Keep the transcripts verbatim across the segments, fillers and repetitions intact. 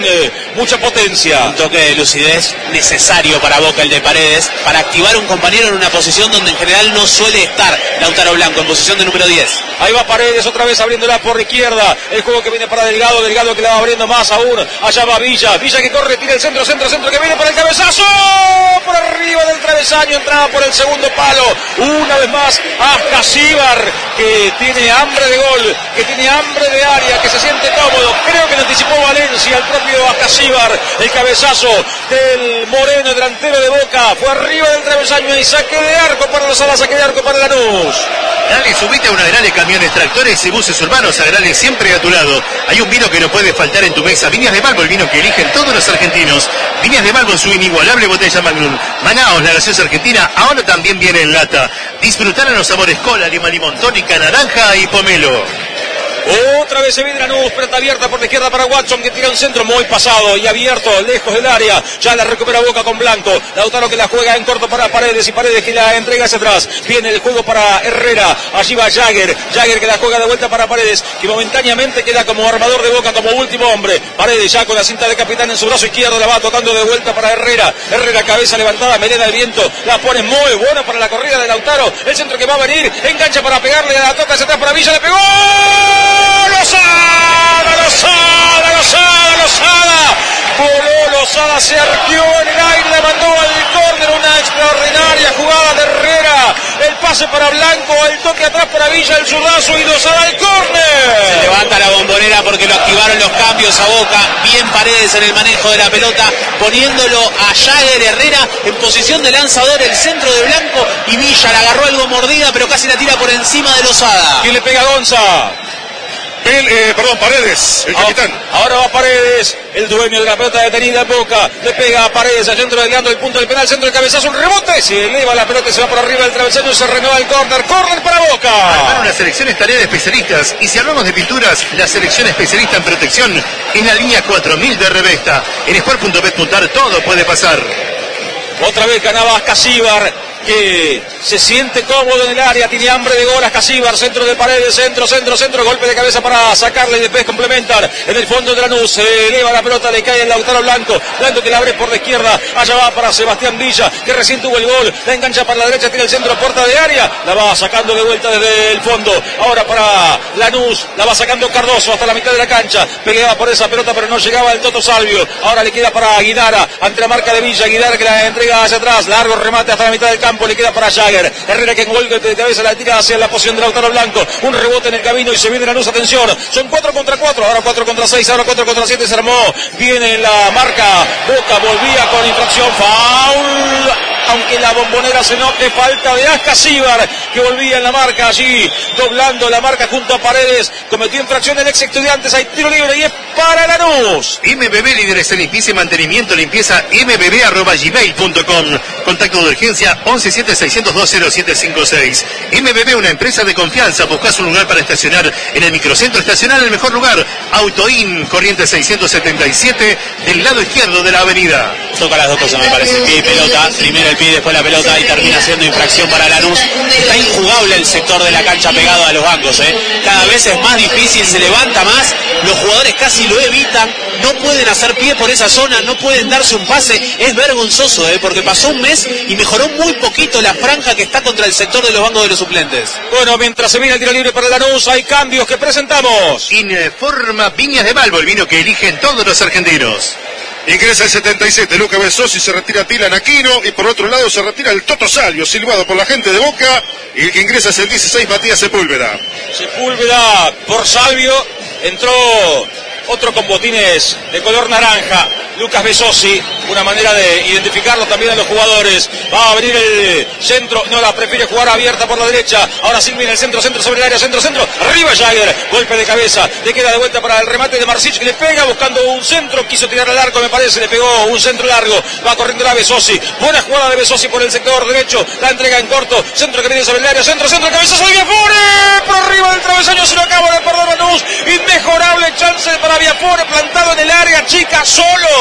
Eh, mucha potencia. Un toque de lucidez necesario para Boca, el de Paredes, para activar a un compañero en una posición donde en general no suele estar Lautaro Blanco, en posición de número diez. Ahí va Paredes otra vez abriéndola por la izquierda. El juego que viene para Delgado, Delgado que la va abriendo más aún. Allá va Villa, Villa que corre, tira el centro, centro, centro que viene para el cabezazo. Por arriba del travesaño, entraba por el segundo palo. Una vez más, Ascasíbar, que tiene hambre de gol, que tiene hambre de área, que se siente cómodo. Creo que le anticipó Valencia al propio Ascasíbar. El cabezazo del Moreno, delantero de Boca, fue arriba del travesaño y saque de arco para los alas, saque de arco para Lanús. Dale, subite a una de Agrale Camiones, Tractores y Buses Urbanos. Agrale siempre a tu lado. Hay un vino que no puede faltar en tu mesa. Viñas de Malvo, el vino que eligen todos los argentinos. Viñas de Malvo en su inigualable botella Magnum. Manaos, la gaseosa argentina, ahora también viene en lata. Disfrutar en los sabores cola, lima, limón, tónica, naranja y pomelo. Otra vez se viene Lanús, pelota abierta por la izquierda para Watson, que tira un centro muy pasado y abierto, lejos del área. Ya la recupera Boca con Blanco. Lautaro que la juega en corto para Paredes y Paredes que la entrega hacia atrás. Viene el juego para Herrera. Allí va Jagger. Jagger que la juega de vuelta para Paredes, que momentáneamente queda como armador de Boca, como último hombre. Paredes ya con la cinta de capitán en su brazo izquierdo, la va tocando de vuelta para Herrera. Herrera cabeza levantada, Melena el viento. La pone muy buena para la corrida de Lautaro. El centro que va a venir, engancha para pegarle, la toca hacia atrás para Villa, le pegó. Lozada, Lozada, Lozada, Lozada. Voló Lozada, se arqueó en el aire, le mandó al córner, una extraordinaria jugada de Herrera. El pase para Blanco, el toque atrás para Villa, el zurdazo y Lozada al córner. Se levanta la bombonera porque lo activaron los cambios a Boca. Bien Paredes en el manejo de la pelota, poniéndolo a Jagger. Herrera en posición de lanzador, el centro de Blanco y Villa la agarró algo mordida, pero casi la tira por encima de Lozada. ¿Quién le pega a Gonza? El, eh, perdón, Paredes, el capitán. Ahora va Paredes, el dueño de la pelota detenida en Boca. Le pega a Paredes al centro, desviando el punto del penal, centro del cabezazo, un rebote. Se eleva la pelota y se va por arriba del travesaño, se renueva el córner. Córner para Boca. Armar una selección es tarea de especialistas. Y si hablamos de pinturas, la selección especialista en protección es la línea cuatro mil de Revesta. En sport punto bet punto ar todo puede pasar. Otra vez ganaba Ascasíbar, que se siente cómodo en el área, tiene hambre de gol. Ascasíbar, centro de Paredes, centro, centro, centro, golpe de cabeza para sacarle y después complementar. En el fondo de Lanús, se eleva la pelota, le cae el Lautaro Blanco, Blanco que la abre por la izquierda, allá va para Sebastián Villa, que recién tuvo el gol, la engancha para la derecha, tiene el centro, puerta de área, la va sacando de vuelta desde el fondo. Ahora para Lanús, la va sacando Cardoso hasta la mitad de la cancha, peleaba por esa pelota pero no llegaba el Toto Salvio. Ahora le queda para Guidara, ante la marca de Villa, Guidara que la entrega hacia atrás, largo remate hasta la mitad del campo, le queda para Jagger. Herrera que en golpe de cabeza la tira hacia la posición de Lautaro Blanco, un rebote en el camino y se viene Lanús, atención, son cuatro contra cuatro, ahora cuatro contra seis, ahora cuatro contra siete, se armó, viene la marca, Boca volvía con infracción, foul, aunque la bombonera se note, falta de Ascasíbar, que volvía en la marca allí, doblando la marca junto a Paredes, cometió infracción el ex Estudiantes, hay tiro libre y es para Lanús. M B B, líderes en limpieza y mantenimiento, limpieza m b b arroba gmail punto com. Contacto de urgencia once siete seiscientos dos cero siete cinco seis. M B B, una empresa de confianza. Buscas un lugar para estacionar en el microcentro, estacionar en el mejor lugar. Autoin, corriente seiscientos setenta y siete, del lado izquierdo de la avenida. Toca las dos cosas, me parece, pie y pelota. Primero el pie, después la pelota y termina siendo infracción para Lanús. Está injugable el sector de la cancha pegado a los bancos, ¿eh? Cada vez es más difícil, se levanta más, los jugadores casi lo evitan, no pueden hacer pie por esa zona, no pueden darse un pase. Es vergonzoso, ¿eh? Porque pasó un mes y mejoró muy poquito la franja que está contra el sector de los bancos de los suplentes. Bueno, mientras se viene el tiro libre para Lanús, hay cambios que presentamos. Informa Viñas de Malvo, el vino que eligen todos los argentinos. Ingresa el setenta y siete, Lucas Besosi, se retira Tilan Aquino y por otro lado se retira el Toto Salvio, silbado por la gente de Boca, y el que ingresa es el dieciséis, Matías Sepúlveda. Sepúlveda por Salvio, entró otro con botines de color naranja, Lucas Besosi, una manera de identificarlo también a los jugadores. Va a venir el centro, no la prefiere jugar abierta por la derecha, ahora sí viene el centro, centro sobre el área, centro, centro, arriba Jagger, golpe de cabeza, le queda de vuelta para el remate de Marcich, que le pega buscando un centro, quiso tirar al arco me parece, le pegó un centro largo, va corriendo la Besosi, buena jugada de Besosi por el sector derecho, la entrega en corto, centro que viene sobre el área, centro, centro, cabezazo de Viafore, por arriba del travesaño, se lo acaba de perder Lanús, inmejorable chance para Viafore, plantado en el área chica, solo,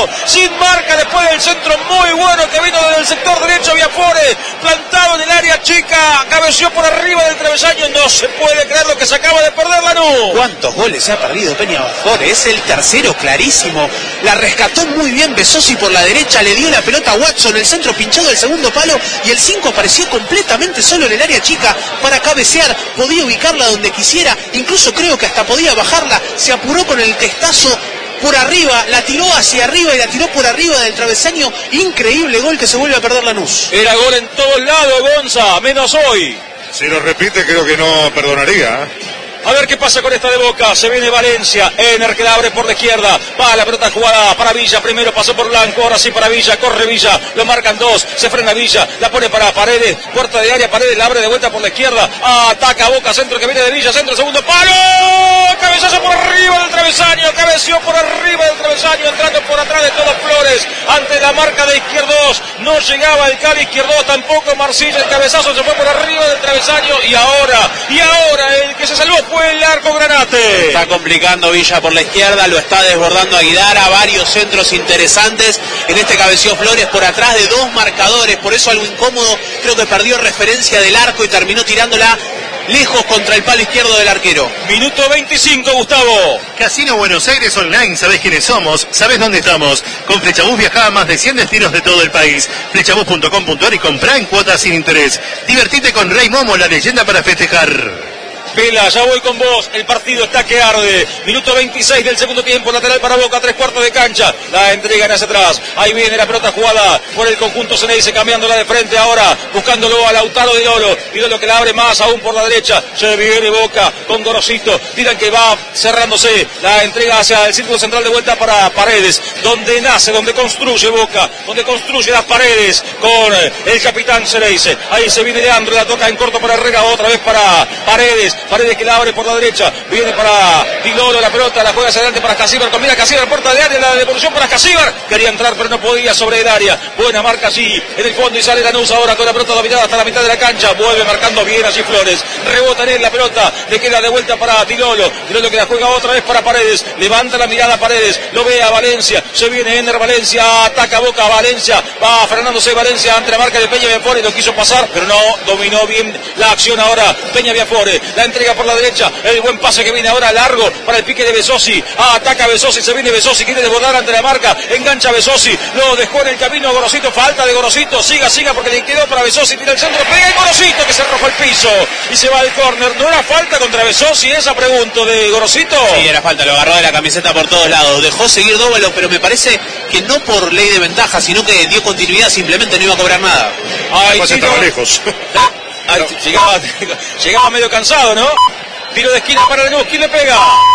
sin marca después del centro muy bueno que vino desde el sector derecho. Viafore, plantado en el área chica, cabeció por arriba del travesaño. No se puede creer lo que se acaba de perder Lanús. ¿Cuántos goles se ha perdido Peña Viafore? Es el tercero clarísimo. La rescató muy bien Besosi por la derecha, le dio la pelota a Watson, el centro pinchado del segundo palo, y el cinco apareció completamente solo en el área chica para cabecear. Podía ubicarla donde quisiera, incluso creo que hasta podía bajarla. Se apuró con el testazo por arriba, la tiró hacia arriba y la tiró por arriba del travesaño. Increíble gol que se vuelve a perder Lanús. Era gol en todos lados, Gonza, menos hoy. Si lo repite, creo que no perdonaría. A ver qué pasa con esta de Boca. Se viene Valencia. Ener que la abre por la izquierda. Va la pelota jugada para Villa. Primero pasó por Blanco. Ahora sí para Villa. Corre Villa. Lo marcan dos. Se frena Villa. La pone para Paredes. Puerta de área. Paredes la abre de vuelta por la izquierda. Ataca Boca. Centro que viene de Villa. Centro segundo palo. Cabezazo por arriba del travesaño. Cabeció por arriba del travesaño. Entrando por atrás de todos Flores. Ante la marca de Izquierdos. No llegaba el Cali Izquierdos. Tampoco Marcilla. El cabezazo se fue por arriba del travesaño. Y ahora. Y ahora el que se salvó fue el arco Granate. Está complicando Villa por la izquierda, lo está desbordando Aguidara, varios centros interesantes. En este cabeció Flores por atrás de dos marcadores, por eso algo incómodo. Creo que perdió referencia del arco y terminó tirándola lejos contra el palo izquierdo del arquero. Minuto veinticinco, Gustavo. Casino Buenos Aires Online, ¿sabés quiénes somos? ¿Sabés dónde estamos? Con Flechabús viajá a más de cien destinos de todo el país. Flechabús punto com punto ar y comprá en cuotas sin interés. Divertite con Rey Momo, la leyenda para festejar. Vela, ya voy con vos, el partido está que arde. Minuto veintiséis del segundo tiempo, lateral para Boca, tres cuartos de cancha. La entregan hacia atrás, ahí viene la pelota jugada por el conjunto Ceneice, cambiándola de frente ahora, buscándolo a Lautaro Di Lolo. Di Lolo que la abre más aún por la derecha. Se viene Boca con Gorosito, tiran que va cerrándose. La entrega hacia el círculo central de vuelta para Paredes, donde nace, donde construye Boca, donde construye las paredes con el capitán Ceneice. Ahí se viene Leandro, la toca en corto para Herrera, otra vez para Paredes. Paredes que la abre por la derecha, viene para Di Lolo, la pelota la juega hacia adelante para Casíbar, combina Casíbar, puerta de área, la devolución para Casíbar, quería entrar pero no podía sobre el área, buena marca allí, en el fondo y sale Lanús ahora con la pelota dominada hasta la mitad de la cancha, vuelve marcando bien allí Flores, rebota en él la pelota, le queda de vuelta para Di Lolo, Di Lolo que la juega otra vez para Paredes, levanta la mirada a Paredes, lo ve a Valencia, se viene Ener Valencia, ataca Boca, Valencia, va frenándose Valencia ante la marca de Peña Viafore, lo quiso pasar, pero no dominó bien la acción ahora, Peña Viafore, la entrega por la derecha, el buen pase que viene ahora largo para el pique de Besosi, ah, ataca Besosi, se viene Besosi, quiere desbordar ante la marca, engancha Besosi, lo dejó en el camino Gorosito, falta de Gorosito, siga, siga porque le quedó para Besosi, tira el centro, pega el Gorosito que se arrojó al piso y se va al córner. ¿No era falta contra Besosi esa pregunta de Gorosito? Sí, era falta, lo agarró de la camiseta por todos lados, dejó seguir Dóvalo, pero me parece que no por ley de ventaja, sino que dio continuidad, simplemente no iba a cobrar nada. Ay, pues estaba lejos. Ay, llegaba, llegaba medio cansado, ¿no? Tiro de esquina para Lanús, ¿quién le pega?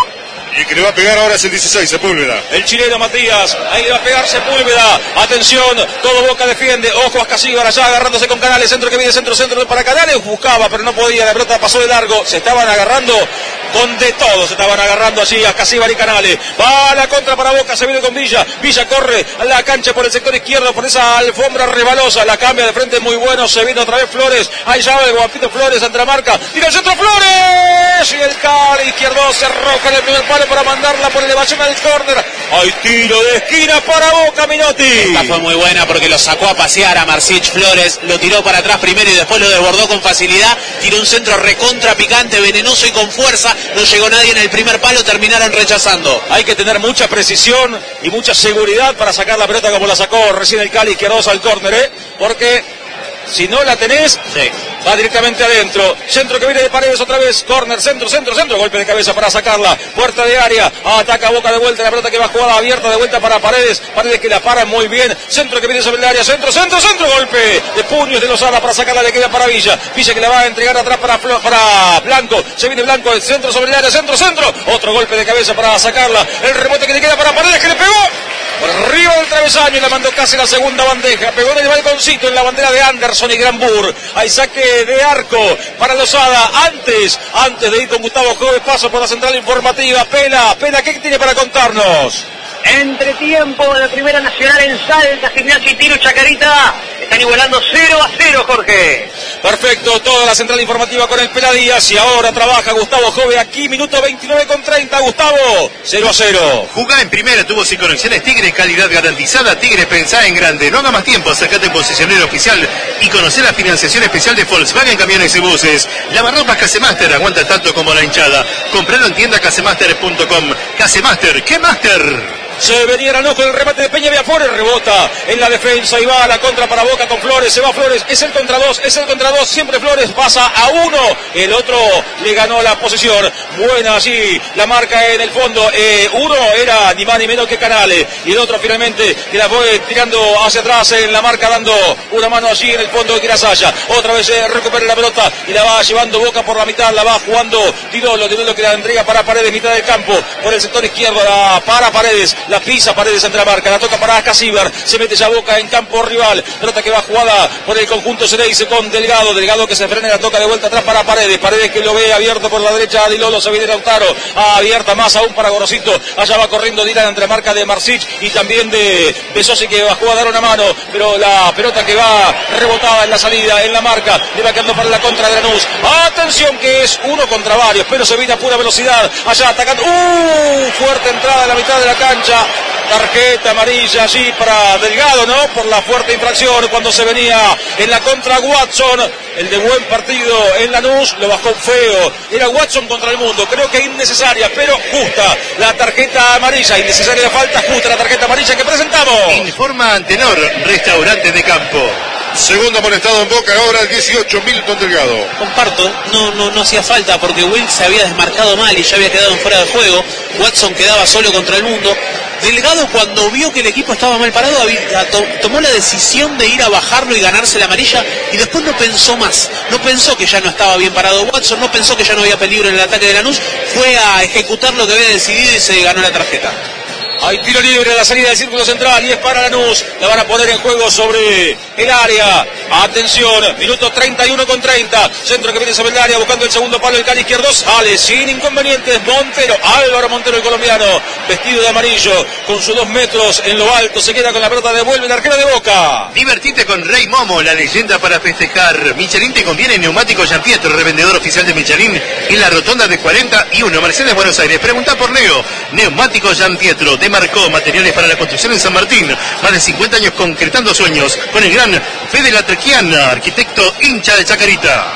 Y el que le va a pegar ahora es el dieciséis, Sepúlveda. El chileno Matías, ahí le va a pegar Sepúlveda. Atención, todo Boca defiende. Ojo a Casíbar allá agarrándose con Canales. Centro que viene, centro, centro para Canales. Buscaba, pero no podía. La pelota pasó de largo. Se estaban agarrando con de todo. Se estaban agarrando allí a Casíbar y Canales. Va a la contra para Boca. Se viene con Villa. Villa corre a la cancha por el sector izquierdo. Por esa alfombra rebalosa. La cambia de frente muy bueno. Se viene otra vez Flores. Ahí ya el guapito Flores ante la marca. Tira el centro Flores. Y el Cali izquierdo se arroja en el primer palo para mandarla por elevación al córner. Hay tiro de esquina para Boca, Minotti. Esta fue muy buena porque lo sacó a pasear a Marcich Flores, lo tiró para atrás primero y después lo desbordó con facilidad, tiró un centro recontra picante, venenoso y con fuerza, no llegó nadie en el primer palo, terminaron rechazando. Hay que tener mucha precisión y mucha seguridad para sacar la pelota como la sacó recién el Cali izquierdoso al córner, ¿eh? Porque si no la tenés, sí, va directamente adentro. Centro que viene de Paredes otra vez. Córner, centro, centro, centro. Golpe de cabeza para sacarla. Puerta de área. Ataca Boca de vuelta. La pelota que va jugada abierta de vuelta para Paredes. Paredes que la para muy bien. Centro que viene sobre el área. Centro, centro, centro. Golpe de puños de Lozada para sacarla. Le queda para Villa. Villa que la va a entregar atrás para, para Blanco. Se viene Blanco. El centro sobre el área. Centro, centro. Otro golpe de cabeza para sacarla. El rebote que le queda para Paredes que le pegó por arriba del travesaño y la mandó casi la segunda bandeja. Pegó en el balconcito en la bandera de Anderson y Granbur. Hay saque de arco para Lozada. Antes, antes de ir con Gustavo Jóvenes, paso por la central informativa. Pela, Pela, ¿qué tiene para contarnos? Entretiempo de Primera Nacional en Salta, Gimnasia y Tiro Chacarita. Están igualando cero a cero, Jorge. Perfecto, toda la central informativa con el Peladías y ahora trabaja Gustavo Jove aquí, minuto veintinueve con treinta, Gustavo, cero a cero. Jugá en primera, tuvo sin conexiones Tigre, calidad garantizada, Tigre pensá en grande. No haga más tiempo, acércate en posicionero oficial y conocer la financiación especial de Volkswagen Camiones y Buses. Lavarropas Casemaster, aguanta tanto como la hinchada. Compralo en tienda casemaster punto com. Casemaster, ¿qué Master? Se venía Lanús con el remate de Peña Viafores, rebota en la defensa y va a la contra para Boca con Flores, se va Flores, es el contra dos, es el contra dos, siempre Flores pasa a uno, el otro le ganó la posición, buena allí la marca en el fondo, eh, uno era ni más ni menos que Canales y el otro finalmente que la fue tirando hacia atrás en la marca dando una mano allí en el fondo de Quirasaya, otra vez eh, recupera la pelota y la va llevando Boca por la mitad, la va jugando Tirolo, Tirolo que la entrega para Paredes, mitad del campo, por el sector izquierdo, la, para Paredes, la pisa Paredes entre la marca, la toca para Casíbar, se mete ya Boca en campo rival, pelota que va jugada por el conjunto Ceneice con Delgado, Delgado que se frena y la toca de vuelta atrás para Paredes, Paredes que lo ve abierto por la derecha a Dilolo, se viene Lautaro, abierta más aún para Gorosito, allá va corriendo Dylan entre marca de Marsic y también de Besosi que bajó a dar una mano, pero la pelota que va rebotada en la salida, en la marca, le va quedando para la contra de Lanús, atención que es uno contra varios, pero se viene a pura velocidad, allá atacando, uh, fuerte entrada en la mitad de la cancha, tarjeta amarilla allí para Delgado, ¿no? Por la fuerte infracción cuando se venía en la contra Watson, el de buen partido en Lanús, lo bajó feo, era Watson contra el mundo, creo que innecesaria, pero justa la tarjeta amarilla, innecesaria la falta, justa la tarjeta amarilla que presentamos. Informa Antenor, restaurante de campo. Segundo amonestado en Boca, ahora el dieciocho, Milton Delgado. Comparto, no, no, no hacía falta porque Will se había desmarcado mal y ya había quedado fuera de juego. Watson quedaba solo contra el mundo. Delgado, cuando vio que el equipo estaba mal parado, había, to, tomó la decisión de ir a bajarlo y ganarse la amarilla y después no pensó más. No pensó que ya no estaba bien parado Watson, no pensó que ya no había peligro en el ataque de Lanús. Fue a ejecutar lo que había decidido y se ganó la tarjeta. Hay tiro libre a la salida del círculo central y es para Lanús. La van a poner en juego sobre el área. Atención, minuto treinta y uno con treinta. Centro que viene sobre el área buscando el segundo palo del cali izquierdo. Sale sin inconvenientes Montero. Álvaro Montero, el colombiano, vestido de amarillo, con sus dos metros en lo alto. Se queda con la pelota, devuelve el arquero de Boca. Divertite con Rey Momo, la leyenda para festejar. Michelin te conviene neumático Gianpietro, revendedor oficial de Michelin en la rotonda de cuarenta y uno, Mercedes, Buenos Aires. Pregunta por Leo. Neumático Gianpietro. Marcó materiales para la construcción en San Martín, más de cincuenta años concretando sueños con el gran Fede Latrequiana, arquitecto hincha de Chacarita.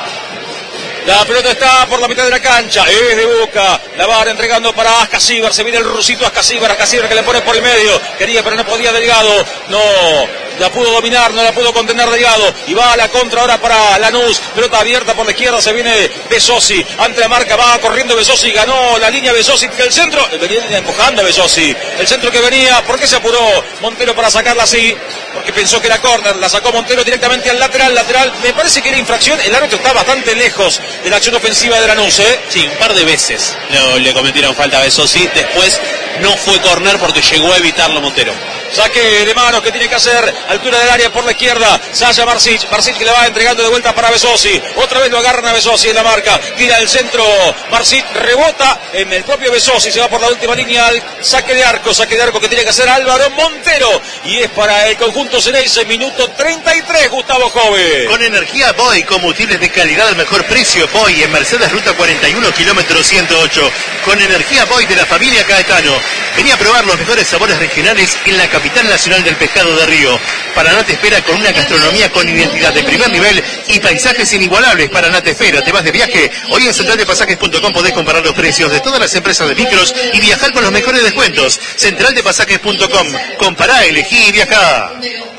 La pelota está por la mitad de la cancha, es de Boca, la van entregando para Ascasíbar, se viene el rusito Ascasíbar, Ascasíbar que le pone por el medio, quería pero no podía Delgado, no la pudo dominar, no la pudo contener Delgado, y va a la contra ahora para Lanús, pelota abierta por la izquierda, se viene Besosi, ante la marca, va corriendo Besosi, ganó la línea Besosi, que el centro, venía empujando a Besosi, el centro que venía, ¿por qué se apuró Montero para sacarla así? Porque pensó que era córner, la sacó Montero directamente al lateral, lateral, me parece que era infracción, el árbitro está bastante lejos de la acción ofensiva de Lanús, ¿eh? Sí, un par de veces le, le cometieron falta a Besosi, después no fue córner porque llegó a evitarlo Montero. Saque de manos que tiene que hacer, altura del área por la izquierda, Sasha Marsic, Marsic que le va entregando de vuelta para Besosi, otra vez lo agarran a Besosi en la marca, tira el centro, Marsic rebota en el propio Besosi, se va por la última línea al saque de arco, saque de arco que tiene que hacer Álvaro Montero, y es para el conjunto Ceneice, minuto treinta y tres, Gustavo Jove. Con energía Boy, combustibles de calidad al mejor precio, Boy en Mercedes Ruta cuarenta y uno, kilómetro ciento ocho, con energía Boy de la familia Caetano. Vení a probar los mejores sabores regionales en la capital nacional del pescado de Río. Paraná te espera con una gastronomía con identidad de primer nivel y paisajes inigualables. Paraná te espera, te vas de viaje. Hoy en central de pasajes punto com podés comparar los precios de todas las empresas de micros y viajar con los mejores descuentos. central de pasajes punto com. Compará, elegí y viajá.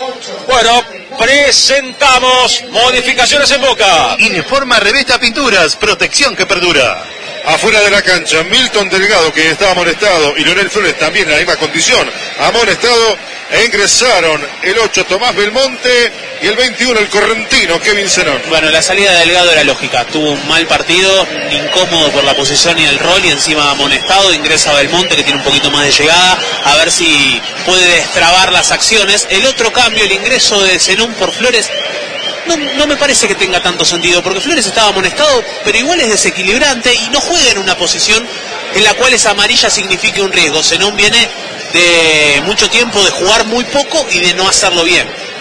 Bueno, presentamos modificaciones en Boca. Informa Revesta Pinturas, protección que perdura. Afuera de la cancha, Milton Delgado, que estaba amonestado, y Leonel Flores también en la misma condición, amonestado, e ingresaron el ocho Tomás Belmonte y el veintiuno el correntino Kevin Zenón. Bueno, la salida de Delgado era lógica, tuvo un mal partido, incómodo por la posición y el rol, y encima amonestado, ingresa Belmonte que tiene un poquito más de llegada, a ver si puede destrabar las acciones. El otro cambio, el ingreso de Zenón por Flores, No, no me parece que tenga tanto sentido, porque Flores estaba amonestado, pero igual es desequilibrante y no juega en una posición en la cual esa amarilla signifique un riesgo. Zenón viene de mucho tiempo de jugar muy poco y de no hacerlo bien.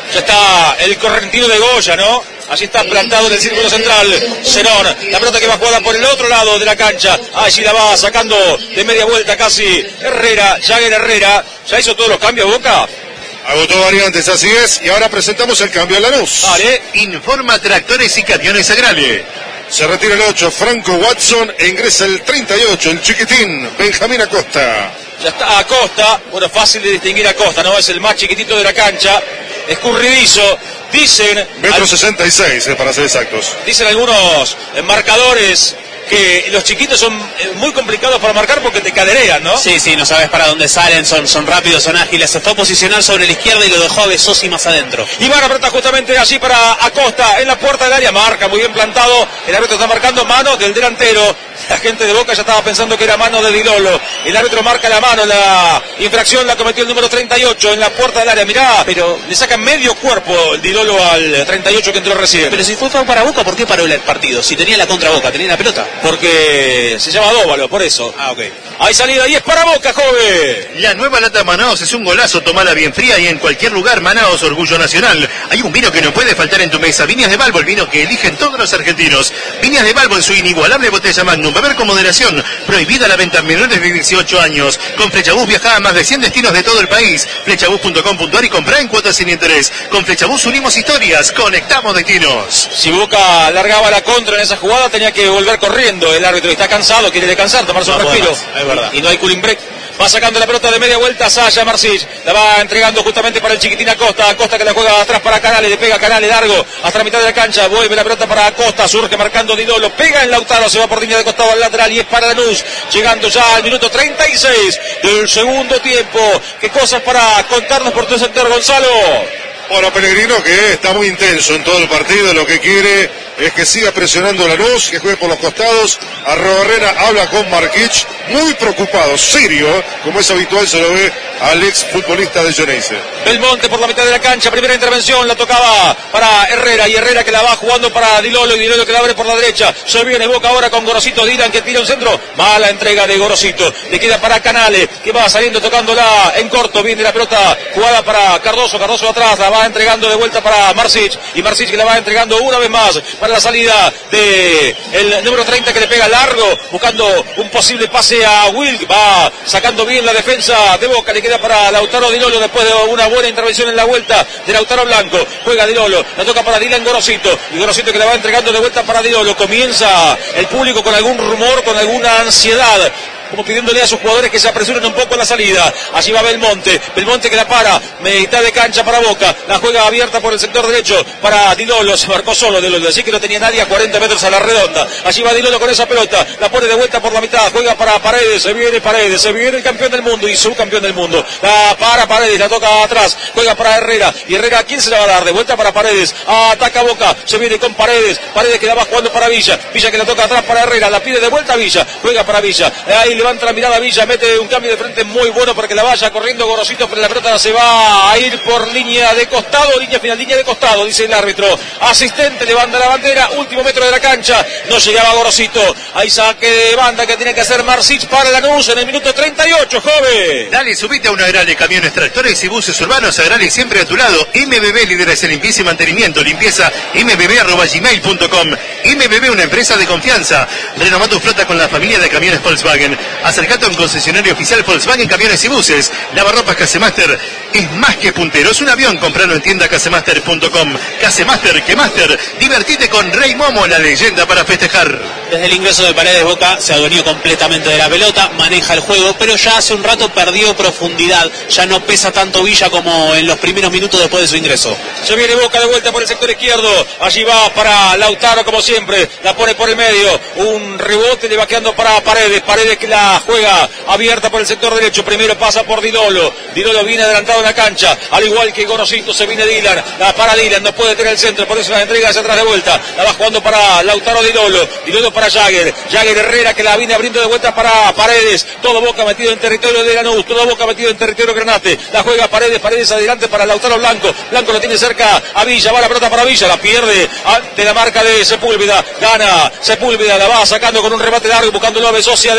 Ya está el correntino de Goya, ¿no? Allí está plantado en el círculo central Zenón. La pelota que va jugada por el otro lado de la cancha. Allí la va sacando de media vuelta casi Herrera, Jagger Herrera. ¿Ya hizo todos los cambios, Boca? Agotó variantes, así es. Y ahora presentamos el cambio a Lanús. Vale. Informa Tractores y Camiones Agrale. Se retira el ocho, Franco Watson, e ingresa el treinta y ocho, el chiquitín, Benjamín Acosta. Ya está Acosta, bueno, fácil de distinguir a Acosta, ¿no? Es el más chiquitito de la cancha, escurridizo. Dicen... Metro sesenta y seis, eh, para ser exactos. Dicen algunos marcadores que los chiquitos son muy complicados para marcar porque te caderean, ¿no? Sí, sí, no sabes para dónde salen, son, son rápidos, son ágiles. Se fue a posicionar sobre la izquierda y lo dejó a Besosi más adentro. Y van a apretar justamente allí para Acosta en la puerta del área, marca muy bien plantado. El árbitro está marcando mano del delantero. La gente de Boca ya estaba pensando que era mano de Di Lollo. El árbitro marca la mano, la infracción la cometió el número treinta y ocho en la puerta del área. Mirá, pero le saca medio cuerpo el Di Lollo al treinta y ocho que entró recién. Pero si fue para Boca, ¿por qué paró el partido? Si tenía la contra Boca, tenía la pelota. Porque se llama Dóvalo, por eso. Ah, ok. Hay salida y es para Boca, joven. La nueva lata Manaos es un golazo, tomala bien fría y en cualquier lugar. Manaos, orgullo nacional. Hay un vino que no puede faltar en tu mesa. Viñas de Balbo, el vino que eligen todos los argentinos. Viñas de Balbo en su inigualable botella Magnum. Beber con moderación. Prohibida la venta a menores de dieciocho años. Con Flechabús viaja a más de cien destinos de todo el país. Flechabús punto com punto ar y comprá en cuotas sin interés. Con Flechabús unimos historias, conectamos destinos. Si Boca largaba la contra en esa jugada, tenía que volver corriendo. El árbitro está cansado, quiere descansar, tomarse No un respiro. más, es verdad. Y no hay cooling break. Va sacando la pelota de media vuelta Saya Marcich. La va entregando justamente para el chiquitín Acosta. Acosta que la juega atrás para Canales. Le pega Canales largo hasta la mitad de la cancha. Vuelve la pelota para Acosta. Surge marcando Di Lollo. Pega en Lautaro. Se va por línea de costado al lateral. Y es para Lanús. Llegando ya al minuto treinta y seis del segundo tiempo. ¿Qué cosas para contarnos por tu sector, Gonzalo? Bueno, Pellegrino, que está muy intenso en todo el partido, lo que quiere es que siga presionando Lanús, que juegue por los costados. Arrobarrena habla con Marquich, muy preocupado, serio, como es habitual, se lo ve al ex futbolista de Geneise. Belmonte por la mitad de la cancha, primera intervención, la tocaba para Herrera, y Herrera que la va jugando para Di Lollo, y Di Lollo que la abre por la derecha. Se viene Boca ahora con Gorosito, Dylan que tira un centro, mala entrega de Gorosito, le queda para Canales, que va saliendo tocándola en corto, viene la pelota jugada para Cardoso, Cardoso atrás, la va entregando de vuelta para Marcich, y Marcich que la va entregando una vez más para la salida de el número treinta que le pega largo, buscando un posible pase a Wilk, va sacando bien la defensa de Boca, le queda para Lautaro Di Lollo después de una buena intervención en la vuelta de Lautaro Blanco, juega Di Lollo, la toca para Dylan Gorosito, y Gorosito que la va entregando de vuelta para Di Lollo. Comienza el público con algún rumor, con alguna ansiedad, como pidiéndole a sus jugadores que se apresuren un poco en la salida. Allí va Belmonte, Belmonte que la para, mitad de cancha para Boca, la juega abierta por el sector derecho para Di Lollo, se marcó solo Di Lollo, así que no tenía nadie a cuarenta metros a la redonda. Allí va Di Lollo con esa pelota, la pone de vuelta por la mitad, juega para Paredes, se viene Paredes, se viene el campeón del mundo y subcampeón del mundo, la para Paredes, la toca atrás, juega para Herrera, y Herrera ¿a quién se la va a dar? De vuelta para Paredes, ataca Boca, se viene con Paredes, Paredes que la va jugando para Villa, Villa que la toca atrás para Herrera, la pide de vuelta a Villa, juega para Villa, ahí levanta la mirada a Villa, mete un cambio de frente muy bueno para que la vaya corriendo Gorosito, pero la pelota se va a ir por línea de costado, línea final, línea de costado, dice el árbitro. Asistente, levanta la bandera, último metro de la cancha, no llegaba Gorosito. Hay saque de banda que tiene que hacer Marcich para Lanús en el minuto treinta y ocho, joven. Dale, subite a una Agrale, camiones, tractores y buses urbanos. Agrale siempre a tu lado. M B B, líderes en limpieza y mantenimiento. Limpieza m b b arroba gmail punto com. M B B, una empresa de confianza. Renová tu flota con la familia de camiones Volkswagen. Acercate a un concesionario oficial Volkswagen Camiones y Buses. Lavarropas Casemaster es más que puntero, es un avión. Compralo en tienda casemaster punto com. Casemaster, que Master. Divertite con Rey Momo, la leyenda para festejar. Desde el ingreso de Paredes, Boca se adueñó completamente de la pelota, maneja el juego, pero ya hace un rato perdió profundidad. Ya no pesa tanto Villa como en los primeros minutos después de su ingreso. Se viene Boca de vuelta por el sector izquierdo. Allí va para Lautaro como siempre. La pone por el medio. Un rebote le va quedando para Paredes. Paredes que la juega abierta por el sector derecho. Primero pasa por Di Lollo. Di Lollo viene adelantado en la cancha. Al igual que Gorosito se viene Dylan. La para Dylan. No puede tener el centro. Por eso la entrega hacia atrás de vuelta. La va jugando para Lautaro Di Lollo. Di Lollo para Jagger. Jagger Herrera que la viene abriendo de vuelta para Paredes. Todo Boca metido en territorio de Lanús. Todo Boca metido en territorio Granate. La juega Paredes. Paredes adelante para Lautaro Blanco. Blanco lo tiene cerca a Villa. Va la pelota para Villa. La pierde ante la marca de Sepúlveda. Gana Sepúlveda. La va sacando con un remate largo. Buscándolo a Besosi adelante.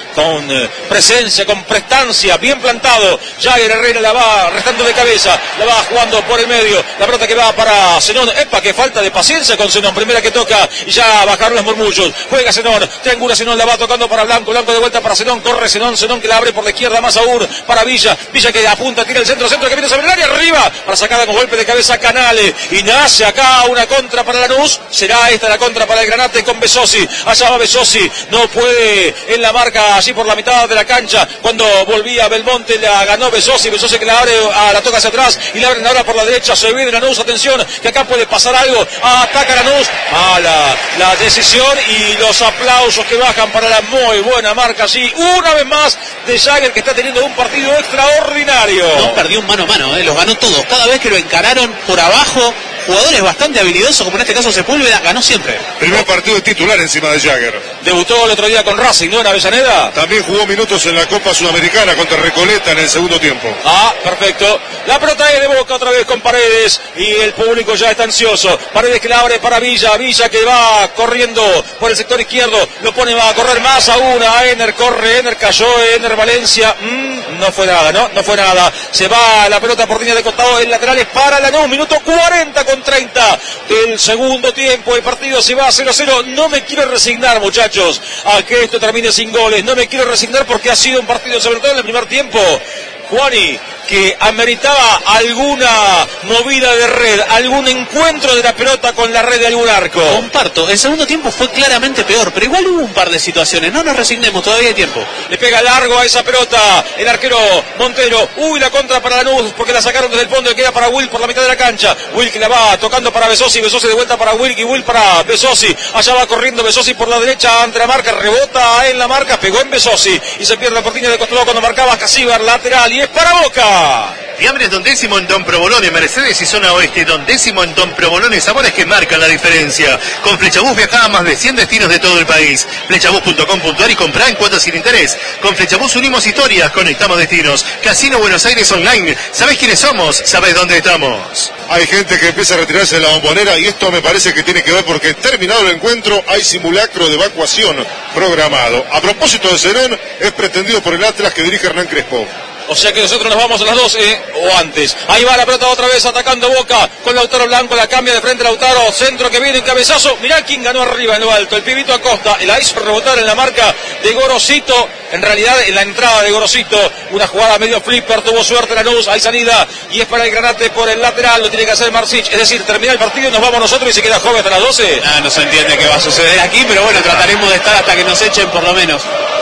con eh, presencia, con prestancia, bien plantado. Jagger Herrera la va restando de cabeza, la va jugando por el medio, la pelota que va para Zenón. Epa, que falta de paciencia con Zenón, primera que toca y ya bajaron los murmullos. Juega Zenón, triangula Zenón, la va tocando para Blanco, Blanco de vuelta para Zenón, corre Zenón, Zenón que la abre por la izquierda, más aún para Villa, Villa que apunta, tira el centro, centro que viene sobre el área, arriba, para sacada con golpe de cabeza Canale, y nace acá una contra para Lanús, será esta la contra para el Granate con Besosi, allá va Besosi, no puede en la marca allí por la mitad de la cancha, cuando volvía Belmonte la ganó Besosi, Besosi que la abre, a, la toca hacia atrás, y la abren ahora por la derecha, se viene Lanús, atención, que acá puede pasar algo, ataca Lanús, mala la decisión y los aplausos que bajan para la muy buena marca allí, una vez más de Jagger que está teniendo un partido extraordinario. No perdió un mano a mano, eh, los ganó todos, cada vez que lo encararon por abajo, jugadores bastante habilidosos, como en este caso Sepúlveda, ganó siempre. Primer partido de titular encima de Jagger. Debutó el otro día con Racing, ¿no? En Avellaneda. También jugó minutos en la Copa Sudamericana contra Recoleta en el segundo tiempo. Ah, perfecto. La pelota es de Boca otra vez con Paredes y el público ya está ansioso. Paredes que la abre para Villa, Villa que va corriendo por el sector izquierdo, lo pone, va a correr más aún a Ener, corre Ener, cayó Ener Valencia, mm, no fue nada, ¿no? No fue nada. Se va la pelota por línea de costado, el lateral es para Lanús, minuto cuarenta con treinta del segundo tiempo, el partido se va a cero a cero. No me quiero resignar, muchachos, a que esto termine sin goles, no me quiero resignar porque ha sido un partido, sobre todo en el primer tiempo, Juani, que ameritaba alguna movida de red, algún encuentro de la pelota con la red de algún arco. Comparto, el segundo tiempo fue claramente peor, pero igual hubo un par de situaciones, no nos resignemos, todavía hay tiempo. Le pega largo a esa pelota el arquero Montero, uy, la contra para Lanús, porque la sacaron desde el fondo, le queda para Will por la mitad de la cancha, Will que la va tocando para Besosi, Besosi de vuelta para Will y Will para Besosi, allá va corriendo Besosi por la derecha ante la marca, rebota en la marca, pegó en Besosi y se pierde la cortina de costado cuando marcaba Casíbar, lateral, y es para Boca. Fiambres Don Décimo en Don Provolone, Mercedes y Zona Oeste. Don Décimo en Don Provolone, sabores que marcan la diferencia. Con Flechabús viajá a más de cien destinos de todo el país. Flechabús punto com punto ar y comprá en cuotas sin interés. Con Flechabús unimos historias, conectamos destinos. Casino Buenos Aires Online. ¿Sabés quiénes somos? ¿Sabés dónde estamos? Hay gente que empieza a retirarse de la bombonera y esto me parece que tiene que ver porque terminado el encuentro hay simulacro de evacuación programado. A propósito de Zenón, es pretendido por el Atlas que dirige Hernán Crespo. O sea que nosotros nos vamos a las doce o antes. Ahí va la pelota otra vez atacando Boca con Lautaro Blanco, la cambia de frente Lautaro, centro que viene en cabezazo. Mirá quién ganó arriba en lo alto, el pibito Acosta, la hizo rebotar en la marca de Gorosito, en realidad en la entrada de Gorosito, una jugada medio flipper, tuvo suerte Lanús, hay salida y es para el Granate por el lateral, lo tiene que hacer Marcich, es decir, termina el partido y nos vamos nosotros y se queda joven hasta las doce. Ah, no se entiende qué va a suceder aquí, pero bueno, trataremos de estar hasta que nos echen por lo menos.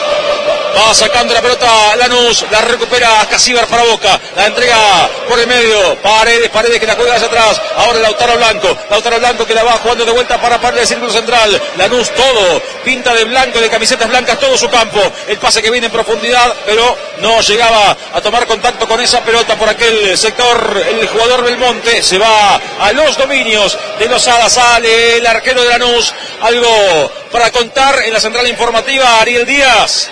Va sacando la pelota Lanús, la recupera Casíbar para Boca, la entrega por el medio, Paredes, Paredes que la juega hacia atrás, ahora Lautaro Blanco, Lautaro Blanco que la va jugando de vuelta para Paredes, círculo central, Lanús todo, pinta de blanco, de camisetas blancas todo su campo, el pase que viene en profundidad, pero no llegaba a tomar contacto con esa pelota por aquel sector, el jugador Belmonte, se va a los dominios de Lozada, sale el arquero de Lanús, algo para contar en la central informativa, Ariel Díaz.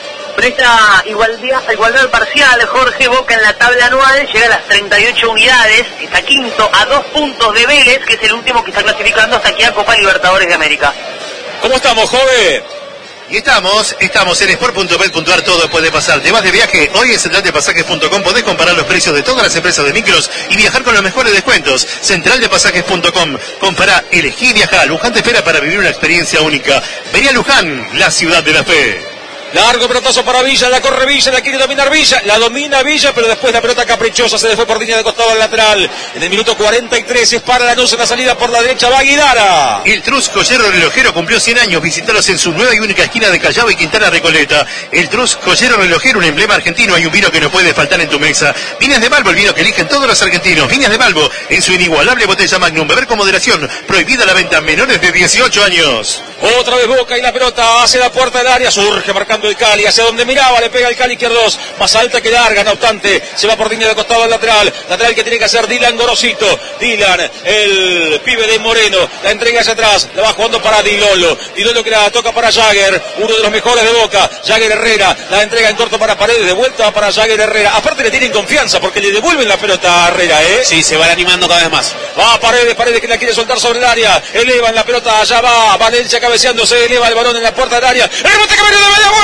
Presta igualdad, igualdad parcial, Jorge. Boca en la tabla anual llega a las treinta y ocho unidades, está quinto a dos puntos de Vélez, que es el último que está clasificando hasta aquí a Copa Libertadores de América. ¿Cómo estamos, joven? Y estamos, estamos en sport punto bet punto ar, todo puede pasar. Te vas de viaje, hoy en central de pasajes punto com podés comparar los precios de todas las empresas de micros y viajar con los mejores descuentos. central de pasajes punto com, compará, elegí viajar. Luján te espera para vivir una experiencia única. Vení a Luján, la ciudad de la fe. Largo pelotazo para Villa, la corre Villa, la quiere dominar Villa, la domina Villa, pero después la pelota caprichosa se le fue por línea de costado al lateral. En el minuto cuarenta y tres es para Lanús en la salida por la derecha, va Guidara. El Trus Joyero Relojero cumplió cien años, visítalos en su nueva y única esquina de Callao y Quintana Recoleta. El Trus Joyero Relojero, un emblema argentino, hay un vino que no puede faltar en tu mesa. Viñas de Balbo, el vino que eligen todos los argentinos. Viñas de Balbo, en su inigualable botella Magnum, beber con moderación, prohibida la venta a menores de dieciocho años. Otra vez Boca y la pelota hacia la puerta del área, surge marcando el Cali, hacia donde miraba, le pega el Cali izquierdos, más alta que larga, no obstante, se va por línea de costado al lateral, lateral que tiene que hacer Dylan Gorosito, Dylan, el pibe de Moreno, la entrega hacia atrás, la va jugando para Dilolo, Dilolo que la toca para Jagger, uno de los mejores de Boca, Jagger Herrera, la entrega en corto para Paredes, de vuelta para Jagger Herrera, aparte le tienen confianza porque le devuelven la pelota a Herrera, ¿eh? Sí, se van animando cada vez más. Va Paredes, Paredes que la quiere soltar sobre el área, elevan la pelota, allá va Valencia cabeceando, se eleva el balón en la puerta del área, el rebote que viene de media vuelta.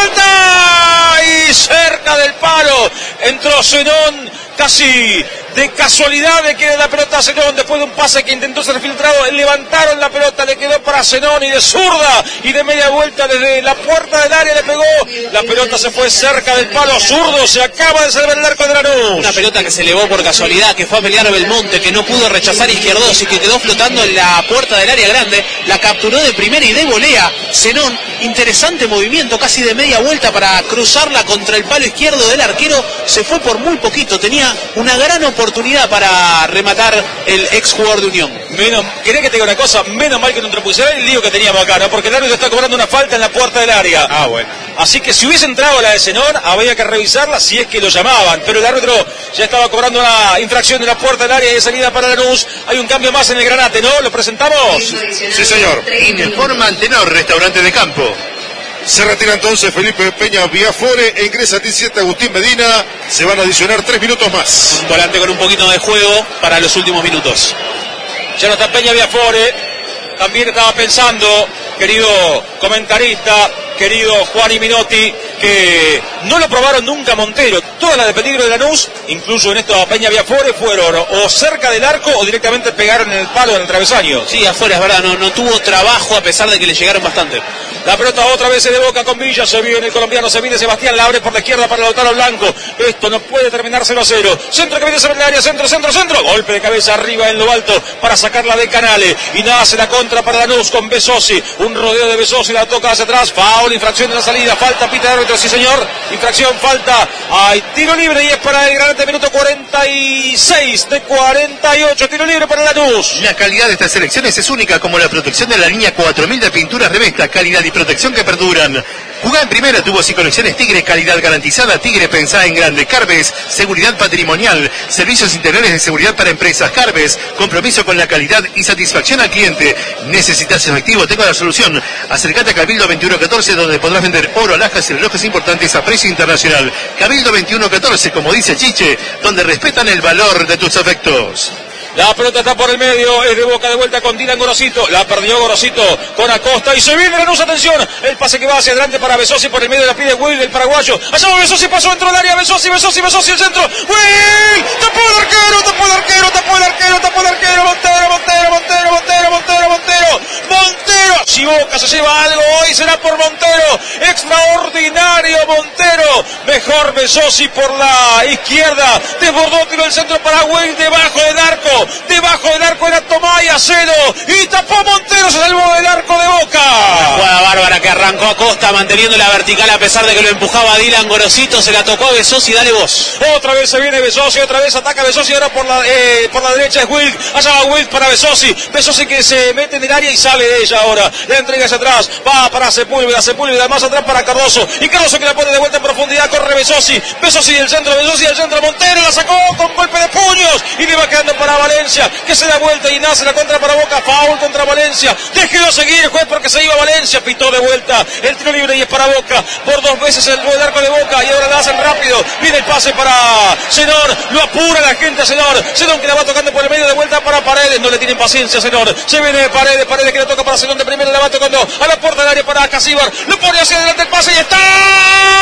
falta y cerca del palo entró Zenón, casi de casualidad le queda la pelota a Zenón después de un pase que intentó ser filtrado. Levantaron la pelota, le quedó para Zenón y de zurda y de media vuelta desde la puerta del área le pegó. La pelota se fue cerca del palo zurdo, se acaba de salvar el arco de Lanús. Una pelota que se elevó por casualidad, que fue a pelear a Belmonte, que no pudo rechazar Izquierdos y que quedó flotando en la puerta del área grande. La capturó de primera y de volea Zenón. Interesante movimiento, casi de media vuelta para cruzarla contra el palo izquierdo del arquero. Se fue por muy poquito, tenía una gran oportunidad para rematar el ex jugador de Unión. Menos, ¿querés que te diga una cosa? Menos mal que no interpusieron el lío que teníamos acá, ¿no? Porque el árbitro está cobrando una falta en la puerta del área. Ah, bueno. Así que si hubiese entrado la de Zenón, había que revisarla si es que lo llamaban. Pero el árbitro ya estaba cobrando una infracción en la puerta del área y de salida para Lanús. Hay un cambio más en el Granate, ¿no? ¿Lo presentamos? Sí, señor. Informa Antenor, restaurante de campo. Se retira entonces Felipe Peña Viafore e ingresa diecisiete Agustín Medina. Se van a adicionar tres minutos más. Un volante con un poquito de juego para los últimos minutos. Ya no está Peña Viafore. También estaba pensando, querido comentarista, querido Juan y Minotti, que no lo probaron nunca Montero. Todas las de peligro de Lanús, incluso en esto a Peña Viafore, fueron o cerca del arco o directamente pegaron en el palo, en el travesaño. Sí, afuera, es verdad, no, no tuvo trabajo a pesar de que le llegaron bastante. La pelota otra vez se de Boca con Villa, se viene el colombiano, se viene Sebastián, la abre por la izquierda para Lautaro Blanco. Esto no puede terminar cero a cero. Centro que viene sobre el área, centro, centro, centro. Golpe de cabeza arriba en lo alto para sacarla de Canale. Y nace la contra para Lanús con Besosi. Un rodeo de Besosi, la toca hacia atrás. Foul, infracción de la salida, falta, pita de árbitro, sí señor. Infracción, falta. Hay tiro libre y es para el Granate, minuto cuarenta y seis de cuarenta y ocho. Tiro libre para Lanús. La calidad de estas selecciones es única, como la protección de la línea cuatro mil de pinturas Revesta, calidad y protección que perduran. Jugá en primera, tubos y conexiones Tigre, calidad garantizada. Tigre, pensá en grande. Carves, seguridad patrimonial, servicios integrales de seguridad para empresas. Carves, compromiso con la calidad y satisfacción al cliente. ¿Necesitas efectivo? Tengo la solución. Acercate a Cabildo veintiuno catorce, donde podrás vender oro, alhajas y relojes importantes a precio internacional. Cabildo veintiuno catorce, como dice Chiche, donde respetan el valor de tus afectos. La pelota está por el medio, es de Boca de vuelta con Dylan Gorosito, la perdió Gorosito con Acosta y se viene Lanús, atención, el pase que va hacia adelante para Besosi por el medio de la pide Will, el paraguayo, allá va Besosi, pasó dentro del área, Besosi, Besosi, Besosi, el centro, Will, tapó el arquero, tapó el arquero, tapó el arquero, tapó el arquero, Montero, Montero, Montero, Montero, Montero, Montero, Montero, si Boca se lleva algo hoy será por Montero, extraordinario Montero, mejor Besosi por la izquierda, desbordó, tiró el centro para Will, debajo del arco, debajo del arco era Tomás y Acedo y tapó Montero, se salvó del arco de Boca. Una jugada bárbara que arrancó Acosta manteniendo la vertical a pesar de que lo empujaba Dylan Gorosito, se la tocó a Besosi, dale vos. Otra vez se viene Besosi, otra vez ataca Besosi, ahora por la eh, por la derecha es Wilk, allá va Wilk para Besosi, Besosi que se mete en el área y sale de ella ahora, la entrega hacia atrás, va para Sepúlveda, Sepúlveda más atrás para Cardoso, y Cardoso que la pone de vuelta en profundidad, corre Besosi, Besosi del centro, Besosi del centro, Montero la sacó con golpe de puños y le va quedando para Valencia, que se da vuelta y nace la contra para Boca, foul contra Valencia, déjelo seguir el juez porque se iba Valencia, pitó de vuelta, el tiro libre y es para Boca, por dos veces el buen arco de Boca y ahora la hacen rápido, viene el pase para Zenón, lo apura la gente a Zenón, Zenón que la va tocando por el medio de vuelta para Paredes, no le tienen paciencia a Zenón, se viene de Paredes, Paredes que le toca para Zenón de primera, la va tocando a la puerta del área para Casíbar, lo pone hacia adelante el pase y está...